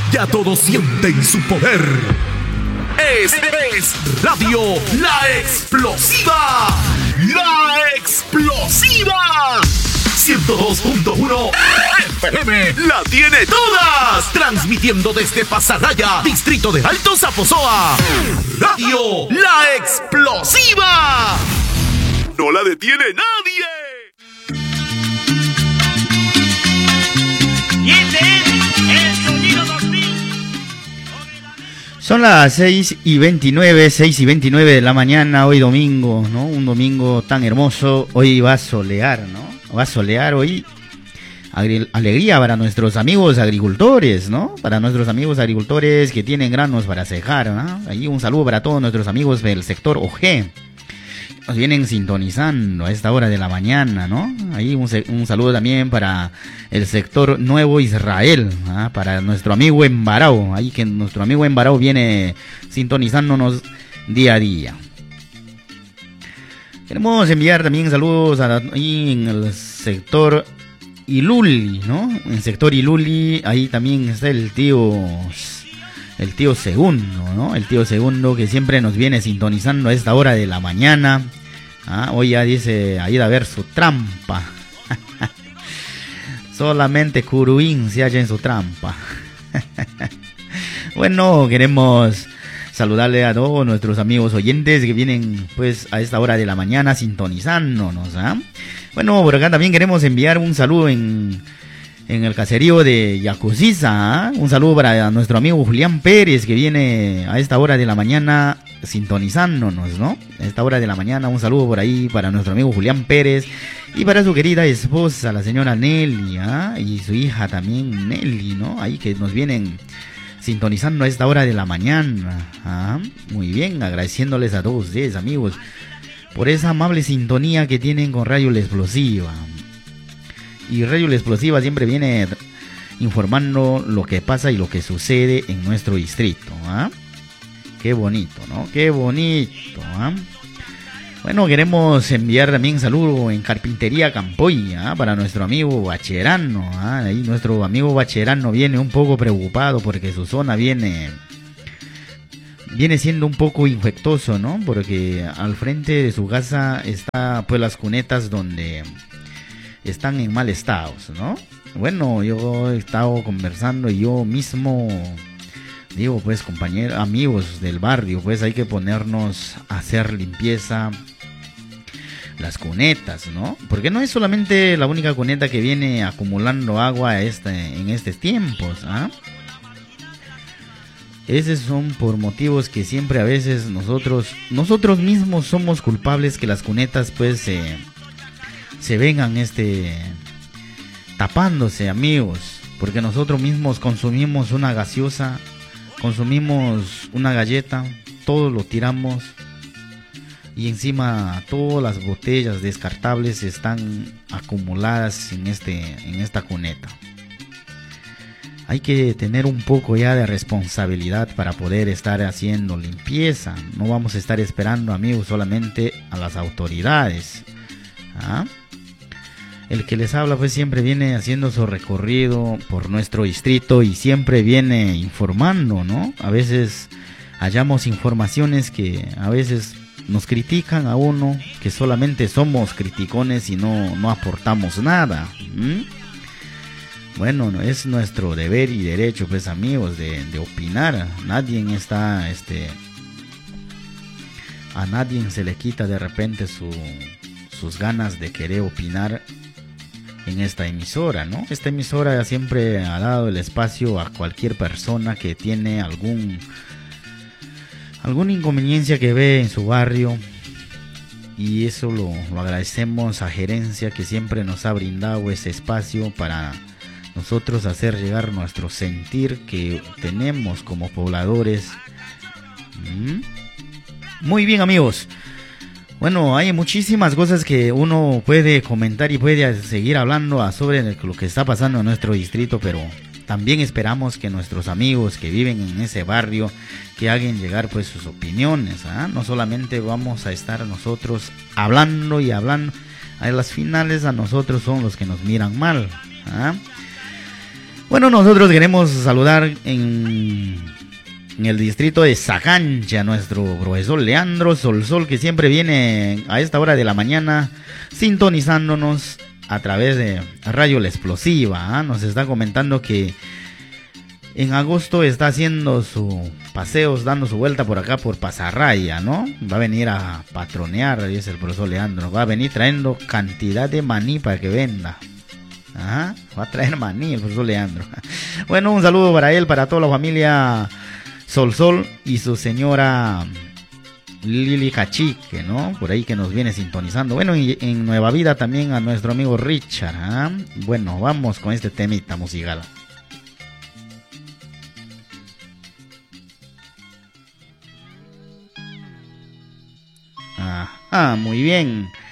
Ya todos sienten su poder. Es Radio La Explosiva. La Explosiva 102.1 FM. La tiene todas. Transmitiendo desde Pasaraya, distrito de Alto Zaposoa. Radio La Explosiva. No la detiene nadie. Y este es el sonido 2000. Son las 6:29 de la mañana, hoy domingo, ¿no? Un domingo tan hermoso. Hoy va a solear, ¿no? Va a solear hoy. Alegría para nuestros amigos agricultores, ¿no? Para nuestros amigos agricultores que tienen granos para cejar, ¿no? Ahí un saludo para todos nuestros amigos del sector OG. Nos vienen sintonizando a esta hora de la mañana, ¿no? Ahí un saludo también para el sector Nuevo Israel, ¿ah? Para nuestro amigo Embarao, ahí que nuestro amigo Embarao viene sintonizándonos día a día. Queremos enviar también saludos ahí en el sector Iluli, ¿no? En el sector Iluli, ahí también está el tío Segundo, ¿no? El tío Segundo que siempre nos viene sintonizando a esta hora de la mañana. Hoy ya dice a ir a ver su trampa. Solamente Curuín se halla en su trampa. Bueno, queremos saludarle a todos nuestros amigos oyentes que vienen pues a esta hora de la mañana sintonizándonos, ¿ah? Bueno, por acá también queremos enviar un saludo en el caserío de Yacuziza, ¿eh? Un saludo para nuestro amigo Julián Pérez que viene a esta hora de la mañana sintonizándonos, ¿no? A esta hora de la mañana un saludo por ahí para nuestro amigo Julián Pérez y para su querida esposa, la señora Nelly, ¿eh? Y su hija también Nelly, ¿no? Ahí que nos vienen sintonizando a esta hora de la mañana, ¿eh? Muy bien, agradeciéndoles a todos ustedes, amigos, por esa amable sintonía que tienen con Radio La Explosiva. Y Radio La Explosiva siempre viene informando lo que pasa y lo que sucede en nuestro distrito, ¿ah? Qué bonito, ¿no? Qué bonito, ¿ah? Bueno, queremos enviar también saludo en Carpintería Campoy, ¿ah? Para nuestro amigo Bacherano, ¿ah? Ahí nuestro amigo Bacherano viene un poco preocupado porque su zona viene siendo un poco infectoso, ¿no? Porque al frente de su casa está pues las cunetas donde están en mal estado, ¿no? Bueno, yo he estado conversando y yo mismo digo, pues compañeros, amigos del barrio, pues hay que ponernos a hacer limpieza las cunetas, ¿no? Porque no es solamente la única cuneta que viene acumulando agua en estos tiempos, ¿ah? Esos son por motivos que siempre a veces nosotros mismos somos culpables que las cunetas pues se vengan tapándose, amigos, porque nosotros mismos consumimos una gaseosa, consumimos una galleta, todo lo tiramos y encima todas las botellas descartables están acumuladas en esta cuneta. Hay que tener un poco ya de responsabilidad para poder estar haciendo limpieza. No vamos a estar esperando, amigos, solamente a las autoridades, ¿ah? El que les habla pues siempre viene haciendo su recorrido por nuestro distrito y siempre viene informando, ¿no? A veces hallamos informaciones que a veces nos critican a uno, que solamente somos criticones y no aportamos nada. Bueno, es nuestro deber y derecho, pues amigos, de opinar. Nadie está, a nadie se le quita de repente sus ganas de querer opinar en esta emisora, ¿no? Esta emisora siempre ha dado el espacio a cualquier persona que tiene alguna inconveniencia que ve en su barrio, y eso lo agradecemos a gerencia que siempre nos ha brindado ese espacio para nosotros hacer llegar nuestro sentir que tenemos como pobladores. Muy bien, amigos. Bueno, hay muchísimas cosas que uno puede comentar y puede seguir hablando sobre lo que está pasando en nuestro distrito, pero también esperamos que nuestros amigos que viven en ese barrio que hagan llegar pues sus opiniones, ¿ah? No solamente vamos a estar nosotros hablando y hablando, a las finales a nosotros son los que nos miran mal, ¿ah? Bueno, nosotros queremos saludar en el distrito de Sagancha, nuestro profesor Leandro Solsol, que siempre viene a esta hora de la mañana sintonizándonos a través de Radio La Explosiva. Nos está comentando que en agosto está haciendo su paseos, dando su vuelta por acá por Pasarraya, ¿no? Va a venir a patronear, dice el profesor Leandro. Va a venir trayendo cantidad de maní para que venda. Ajá, va a traer maní el profesor Leandro. Bueno, un saludo para él, para toda la familia Sol y su señora Lili Cachique, ¿no? Por ahí que nos viene sintonizando. Bueno, y en Nueva Vida también a nuestro amigo Richard, ¿ah? Bueno, vamos con este temita musical. Muy bien.